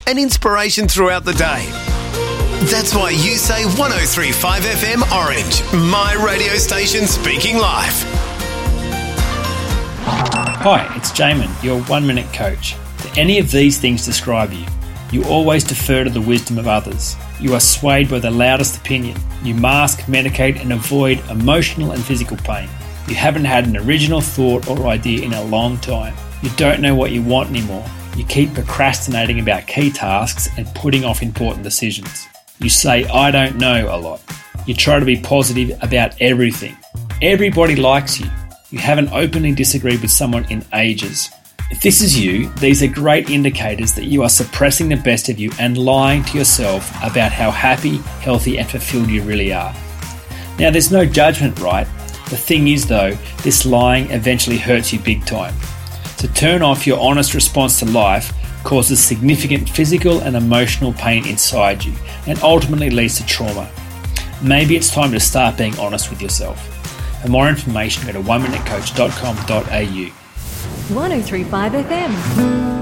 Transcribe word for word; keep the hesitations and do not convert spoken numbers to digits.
and inspiration throughout the day. That's why you say one oh three point five F M Orange, my radio station speaking life. Hi, it's Jamin, your one-minute coach. Do any of these things describe you? You always defer to the wisdom of others. You are swayed by the loudest opinion. You mask, medicate and avoid emotional and physical pain. You haven't had an original thought or idea in a long time. You don't know what you want anymore. You keep procrastinating about key tasks and putting off important decisions. You say, I don't know a lot. You try to be positive about everything. Everybody likes you. You haven't openly disagreed with someone in ages. If this is you, these are great indicators that you are suppressing the best of you and lying to yourself about how happy, healthy and fulfilled you really are. Now, there's no judgment, right? The thing is though, this lying eventually hurts you big time. To turn off your honest response to life causes significant physical and emotional pain inside you and ultimately leads to trauma. Maybe it's time to start being honest with yourself. For more information, go to one minute coach dot com dot a u. one oh three point five F M.